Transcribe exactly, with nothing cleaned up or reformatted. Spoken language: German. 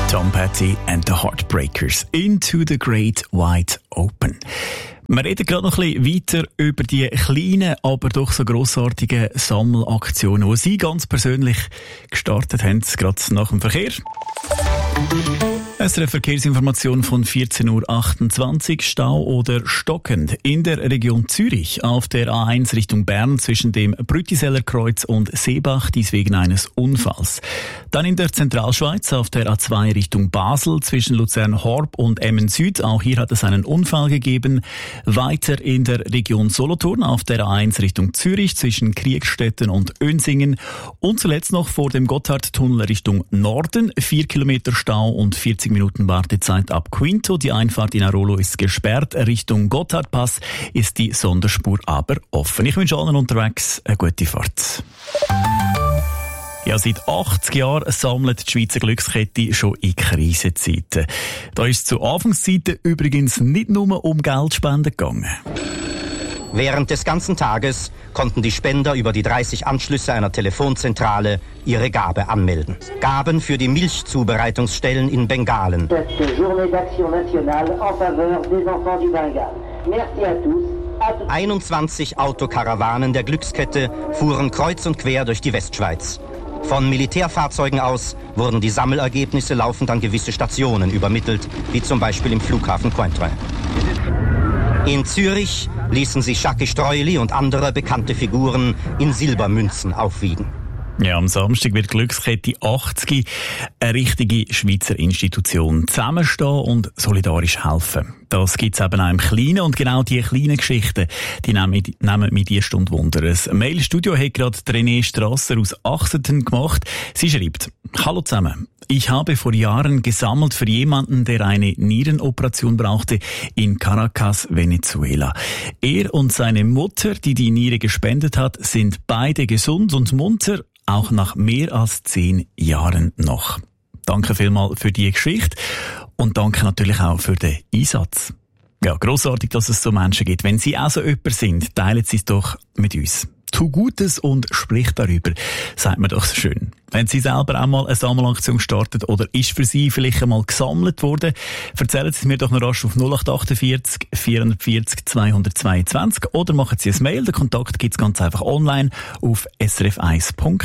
Tom Petty and the Heartbreakers, Into the Great Wide Open. Wir reden gerade noch ein bisschen weiter über die kleinen, aber doch so grossartigen Sammelaktionen, die Sie ganz persönlich gestartet haben, gerade nach dem Verkehr. Es ist eine Verkehrsinformation von vierzehn Uhr achtundzwanzig, Stau oder stockend in der Region Zürich auf der A eins Richtung Bern zwischen dem Brütiseller Kreuz und Seebach, dies wegen eines Unfalls. Dann in der Zentralschweiz auf der A zwei Richtung Basel zwischen Luzern-Horb und Emmen Süd, auch hier hat es einen Unfall gegeben. Weiter in der Region Solothurn auf der A eins Richtung Zürich zwischen Kriegstetten und Önsingen und zuletzt noch vor dem Gotthardtunnel Richtung Norden, vier Kilometer Stau und vierzig Minuten Wartezeit ab Quinto. Die Einfahrt in Arolo ist gesperrt. Richtung Gotthardpass ist die Sonderspur aber offen. Ich wünsche allen unterwegs eine gute Fahrt. Ja, seit achtzig Jahren sammelt die Schweizer Glückskette schon in Krisenzeiten. Da ist es zu Anfangszeiten übrigens nicht nur um Geldspenden gegangen. Während des ganzen Tages konnten die Spender über die dreißig Anschlüsse einer Telefonzentrale ihre Gabe anmelden. Gaben für die Milchzubereitungsstellen in Bengalen. einundzwanzig Autokarawanen der Glückskette fuhren kreuz und quer durch die Westschweiz. Von Militärfahrzeugen aus wurden die Sammelergebnisse laufend an gewisse Stationen übermittelt, wie zum Beispiel im Flughafen Cointrin. In Zürich ließen sich Jacques Streuli und andere bekannte Figuren in Silbermünzen aufwiegen. Ja, am Samstag wird Glückskette achtzig eine richtige Schweizer Institution. Zusammenstehen und solidarisch helfen. Das gibt's eben auch im Kleinen und genau diese kleinen Geschichten, die nehmen, nehmen mich diese Stunde Wunder. Ein Mailstudio hat gerade René Strasser aus Achseten gemacht. Sie schreibt: Hallo zusammen. Ich habe vor Jahren gesammelt für jemanden, der eine Nierenoperation brauchte in Caracas, Venezuela. Er und seine Mutter, die die Niere gespendet hat, sind beide gesund und munter, auch nach mehr als zehn Jahren noch. Danke vielmals für die Geschichte und danke natürlich auch für den Einsatz. Ja, grossartig, dass es so Menschen gibt. Wenn Sie auch so jemand sind, teilen Sie es doch mit uns. Tu Gutes und sprich darüber, sagt man doch so schön. Wenn Sie selber auch mal eine Sammelaktion gestartet oder ist für Sie vielleicht einmal gesammelt worden, erzählen Sie es mir doch noch rasch auf null acht achtundvierzig vierundvierzig zweihundertzweiundzwanzig oder machen Sie ein Mail. Den Kontakt gibt es ganz einfach online auf s r f eins punkt